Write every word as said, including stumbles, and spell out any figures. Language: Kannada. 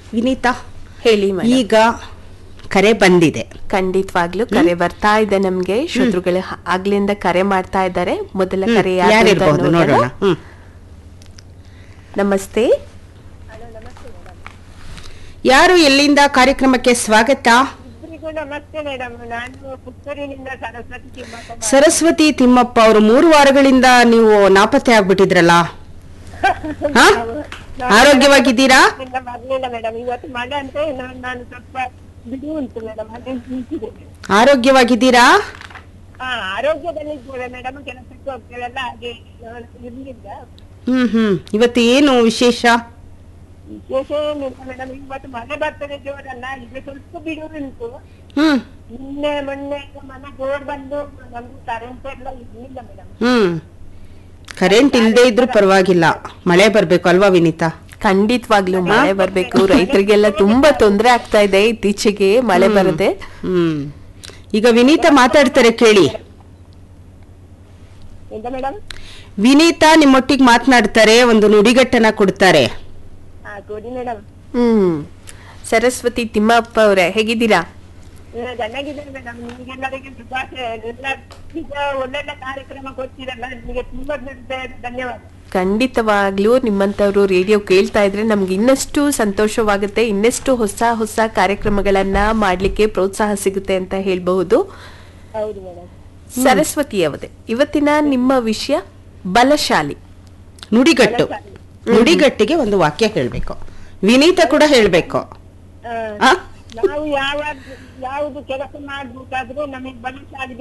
ವಿನೀತಾ, ಹೇಳಿ ಮೇಡಮ್. ಈಗ ಕರೆ ಬಂದಿದೆ. ಖಂಡಿತವಾಗ್ಲೂ ಕರೆ ಬರ್ತಾ ಇದೆ ನಮ್ಗೆ. ಶ್ರೋತೃಗಳು ಆಗ್ಲಿಂದ ಕರೆ ಮಾಡ್ತಾ ಇದ್ದಾರೆ. ಮೊದಲ ಕರೆ ಯಾರಿರ್ಬಹುದು ನೋಡೋಣ. ಹ್ಮ್. ನಮಸ್ತೆ. ಯಾರು, ಎಲ್ಲಿಂದ? ಕಾರ್ಯಕ್ರಮಕ್ಕೆ ಸ್ವಾಗತ. ನಮಸ್ತೆ ಮೇಡಮ್, ನಾನು ಪುತ್ತೂರಿನಿಂದ ಸರಸ್ವತಿ ತಿಮ್ಮಪ್ಪ. ಸರಸ್ವತಿ ತಿಮ್ಮಪ್ಪ ಅವರು ಮೂರು ವಾರಗಳಿಂದ ನೀವು ನಾಪತ್ತೆ ಆಗ್ಬಿಟ್ಟಿದ್ರಲ್ಲ. ಹಾ? ಆರೋಗ್ಯವಾಗಿದ್ದೀರಾ? ಬರ್ಲಿಲ್ಲ ಮೇಡಮ್, ಇವತ್ತು ಮಳೆ ಅಂತ ನಾನು ನಾನು ಸ್ವಲ್ಪ ಬಿಡು ಉಂಟು ಮೇಡಮ್, ಅದೇ ನಿಂತಿದೆ. ಆರೋಗ್ಯವಾಗಿದ್ದೀರಾ? ಹಾ, ಆರೋಗ್ಯದಲ್ಲಿ ಇದ್ದೇವೆ ಮೇಡಮ್, ಕೆಲಸಕ್ಕೆ ಹೋಗ್ತೇವೆಲ್ಲ, ಹಾಗೆ ನಾನು ಇರ್ಲಿಲ್ಲ. ಹ್ಮ್ ಹ್ಮ್ ಇವತ್ತು ಏನು ವಿಶೇಷ? ವಿಶೇಷ ಏನಿಲ್ಲ ಮೇಡಮ್, ಇವತ್ತು ಮಳೆ ಬರ್ತದೆ ಜೋರಲ್ಲ, ಈಗ ಸ್ವಲ್ಪ ಬಿಡು ಉಂಟು. ಹ್ಮ್ ನಿನ್ನೆ ಮೊನ್ನೆ ಮನೆ ಜೋರ್ ಬಂದು ನಮ್ಗೆ ಕರೆಂಟ್ ಎಲ್ಲ ಇರ್ಲಿಲ್ಲ ಮೇಡಮ್. ಹ್ಮ್ ಕರೆಂಟ್ ಇಲ್ಲದೆ ಇದ್ರೂ ಪರವಾಗಿಲ್ಲ, ಮಳೆ ಬರ್ಬೇಕು ಅಲ್ವಾ ವಿನೀತಾ? ಖಂಡಿತವಾಗ್ಲೂ ಮಳೆ ಬರ್ಬೇಕು. ರೈತರಿಗೆಲ್ಲ ತುಂಬಾ ತೊಂದರೆ ಆಗ್ತಾ ಇದೆ ಇತ್ತೀಚೆಗೆ ಮಳೆ ಬರದೆ. ಹ್ಮ್ ಈಗ ವಿನೀತಾ ಮಾತಾಡ್ತಾರೆ, ಕೇಳಿ. ಎಂತ ಮೇಡಮ್? ವಿನೀತಾ ನಿಮ್ಮೊಟ್ಟಿಗೆ ಮಾತನಾಡ್ತಾರೆ, ಒಂದು ನುಡಿಗಟ್ಟನ್ನ ಕೊಡ್ತಾರೆ. ಹಾ, ಕೊಡಿ ಮೇಡಮ್. ಹ್ಮ್ ಸರಸ್ವತಿ ತಿಮ್ಮಪ್ಪ ಅವರೇ, ಹೇಗಿದ್ದೀರಾ? ಚೆನ್ನಾಗಿದ್ದೇನೆ ಮೇಡಮ್, ನಿಮ್ಗೆಲ್ಲರಿಗೆ ಶುಭಾಶಯ. ಎಲ್ಲ ಈಗ ಒಳ್ಳೊಳ್ಳೆ ಕಾರ್ಯಕ್ರಮ ಕೊಡ್ತೀರಲ್ಲ, ನಿಮಗೆ ತುಂಬಾ ಧನ್ಯವಾದ. ಖಂಡಿತವಾಗ್ಲೂ ನಿಮ್ಮಂತವ್ರು ರೇಡಿಯೋ ಕೇಳ್ತಾ ಇದ್ರೆ ನಮ್ಗೆ ಇನ್ನಷ್ಟು ಸಂತೋಷವಾಗುತ್ತೆ, ಇನ್ನಷ್ಟು ಹೊಸ ಹೊಸ ಕಾರ್ಯಕ್ರಮಗಳನ್ನ ಮಾಡ್ಲಿಕ್ಕೆ ಪ್ರೋತ್ಸಾಹ ಸಿಗುತ್ತೆ ಅಂತ ಹೇಳ್ಬಹುದು. ಹೌದು ಮೇಡಮ್. ಸರಸ್ವತಿ ಅವರೇ, ಇವತ್ತಿನ ನಿಮ್ಮ ವಿಷಯ ಬಲಶಾಲಿ. ನುಡಿಗಟ್ಟು. ನುಡಿಗಟ್ಟಿಗೆ ಒಂದು ವಾಕ್ಯ ಹೇಳ್ಬೇಕು, ವಿನೀತಾ ಕೂಡ ಹೇಳ್ಬೇಕು. ನಾವು ಯಾವ ಯಾವುದು ಕೆಲಸ ಮಾಡ್ಬೇಕಾದ್ರೂ ನಮಗೆ ಬಲಶಾಲಿ